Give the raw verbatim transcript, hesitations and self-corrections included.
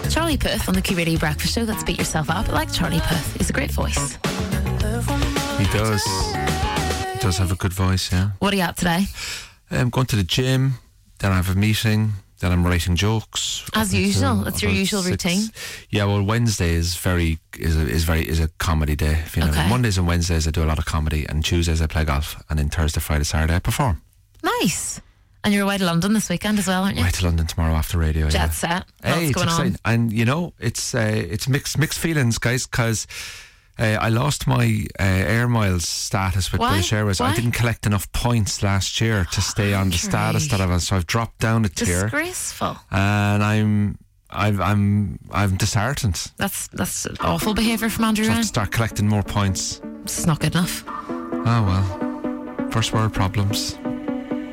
Charlie Puth on the Q Radio Breakfast Show. That's Beat Yourself Up. I like Charlie Puth. He's a great voice. He does. He does have a good voice, yeah. What are you at today? I'm going to the gym, then I have a meeting, then I'm writing jokes. As usual. That's your usual six. routine. Yeah, well, Wednesday is very is a, is very is a comedy day. If you know, Okay. Mondays and Wednesdays I do a lot of comedy, and Tuesdays I play golf, and then Thursday, Friday, Saturday I perform. Nice. And you're away to London this weekend as well, aren't you? Way to London tomorrow after radio. Jet yeah. set. Hey, What's it's going exciting. on? And you know, it's uh, it's mixed mixed feelings, guys, because uh, I lost my uh, air miles status with Why? British Airways. Why? I didn't collect enough points last year to stay on the status that I was, so I've dropped down a tier, Disgraceful. and I'm I've, I'm I'm disheartened. That's that's awful behaviour from Andrew So I have Ryan. to start collecting more points. It's not good enough. Oh well, first world problems.